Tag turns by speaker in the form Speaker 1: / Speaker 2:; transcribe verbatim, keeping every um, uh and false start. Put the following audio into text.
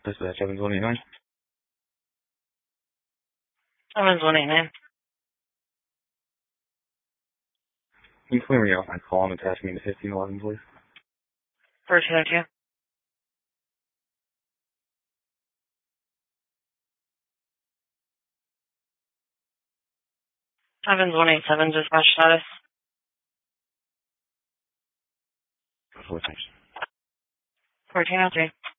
Speaker 1: Dispatch, Evans one eighty-nine.
Speaker 2: Evans one eighty-nine.
Speaker 1: Can you clear me out my call and attach me to fifteen eleven, please?
Speaker 2: fourteen oh two. Evans one eighty-seven, dispatch status.
Speaker 1: Four, thanks.
Speaker 2: fourteen oh three.